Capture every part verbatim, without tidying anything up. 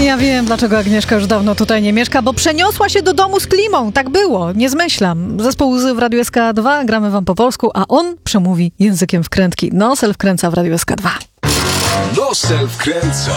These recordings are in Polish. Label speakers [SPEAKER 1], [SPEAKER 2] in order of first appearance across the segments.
[SPEAKER 1] Ja wiem, dlaczego Agnieszka już dawno tutaj nie mieszka, bo przeniosła się do domu z klimą. Tak było, nie zmyślam. Zespół Łzy w Radiu S K dwa, gramy wam po polsku, a on przemówi językiem wkrętki. Nosel wkręca w Radiu S K dwa.
[SPEAKER 2] Nosel wkręca.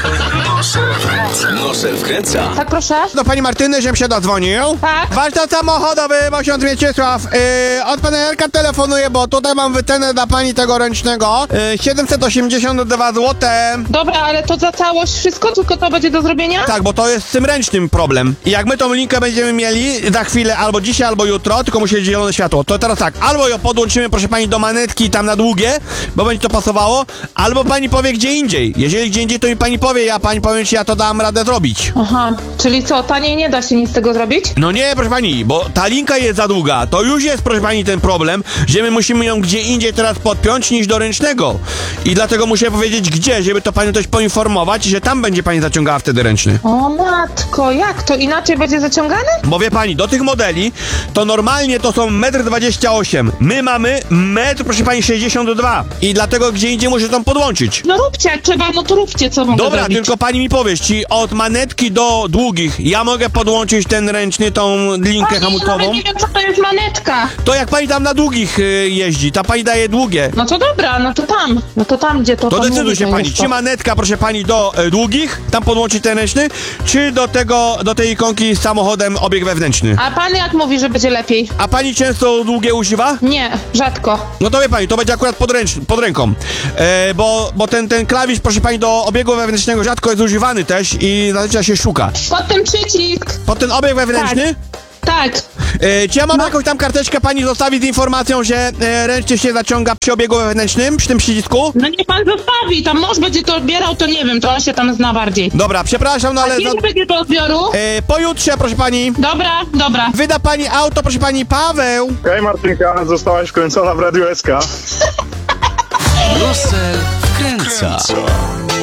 [SPEAKER 2] Nosel wkręca. Nosel wkręca.
[SPEAKER 3] Tak, proszę?
[SPEAKER 4] Do pani Martyny, żebym się dodzwonił.
[SPEAKER 3] Tak.
[SPEAKER 4] Warsztat samochodowy, osiądz Mieczysław. Yy, od pana Jarka telefonuję, bo tutaj mam wycenę dla pani tego ręcznego. Yy, siedemset osiemdziesiąt dwa złote.
[SPEAKER 3] Dobra, ale to za całość wszystko, tylko to będzie do zrobienia?
[SPEAKER 4] Tak, bo to jest z tym ręcznym problem. I jak my tą linkę będziemy mieli za chwilę, albo dzisiaj, albo jutro, tylko musi być zielone światło. To teraz tak, albo ją podłączymy, proszę pani, do manetki tam na długie, bo będzie to pasowało, albo pani powie gdzie indziej. Jeżeli gdzie indziej, to mi pani powie, ja pani powiem, czy ja to dam radę zrobić.
[SPEAKER 3] Aha, czyli co, taniej nie da się nic z tego zrobić?
[SPEAKER 4] No nie, proszę pani, bo ta linka jest za długa. To już jest, proszę pani, ten problem, że my musimy ją gdzie indziej teraz podpiąć niż do ręcznego. I dlatego muszę powiedzieć gdzie, żeby to panią też poinformować, że tam będzie pani zaciągała wtedy ręczny.
[SPEAKER 3] O matko, jak to inaczej będzie zaciągane?
[SPEAKER 4] Bo wie pani, do tych modeli to normalnie to są metr dwadzieścia osiem. My mamy metr, proszę pani, sześćdziesiąt dwa. I dlatego gdzie indziej muszę tą podłączyć.
[SPEAKER 3] No róbcie, jak trzeba, no to róbcie, co mogę
[SPEAKER 4] Dobra,
[SPEAKER 3] zrobić.
[SPEAKER 4] tylko pani mi powiesz, czy od manetki do długich ja mogę podłączyć ten ręczny, tą linkę
[SPEAKER 3] Pani,
[SPEAKER 4] hamulcową?
[SPEAKER 3] nawet nie wiem, co to jest manetka.
[SPEAKER 4] To jak pani tam na długich y, jeździ, ta pani daje długie.
[SPEAKER 3] No to dobra, no to tam. No to tam, gdzie to
[SPEAKER 4] To
[SPEAKER 3] pan
[SPEAKER 4] decyduje
[SPEAKER 3] mówi,
[SPEAKER 4] się
[SPEAKER 3] to
[SPEAKER 4] pani,
[SPEAKER 3] jest to.
[SPEAKER 4] czy manetka, proszę pani, do y, długich, tam podłączyć ten ręczny, czy do tego, do tej ikonki z samochodem obieg wewnętrzny.
[SPEAKER 3] A pan jak mówi, że będzie lepiej?
[SPEAKER 4] A pani często długie używa?
[SPEAKER 3] Nie, rzadko.
[SPEAKER 4] No to wie pani, to będzie akurat pod, ręcz, pod ręką, e, bo, bo ten, ten klawisz, proszę pani, do obiegu wewnętrznego rzadko jest używany też i zazwyczaj się szuka.
[SPEAKER 3] Pod ten przycisk.
[SPEAKER 4] Pod ten obieg wewnętrzny?
[SPEAKER 3] Tak.
[SPEAKER 4] E, czy ja mam
[SPEAKER 3] No.
[SPEAKER 4] jakąś tam karteczkę pani zostawić z informacją, że e, ręcznie się zaciąga przy obiegu wewnętrznym, przy tym przycisku?
[SPEAKER 3] No niech pan zostawi, tam mąż będzie to odbierał, to nie wiem, to on się tam zna bardziej.
[SPEAKER 4] Dobra, przepraszam, no ale...
[SPEAKER 3] Kiedy
[SPEAKER 4] Za,
[SPEAKER 3] będzie do odbioru?
[SPEAKER 4] e, pojutrze, proszę pani.
[SPEAKER 3] Dobra, dobra.
[SPEAKER 4] Wyda pani auto, proszę pani, Paweł.
[SPEAKER 5] Hej Martynka, zostałaś wkręcona w Radiu S K.
[SPEAKER 2] Nosel wkręca.